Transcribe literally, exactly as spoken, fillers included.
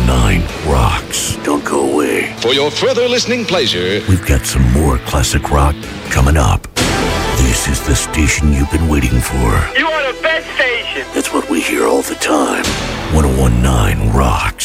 nine rocks. Don't go away. For your further listening pleasure, we've got some more classic rock coming up. This is the station you've been waiting for. You are the best station. That's what we hear all the time. one oh one point nine Rock.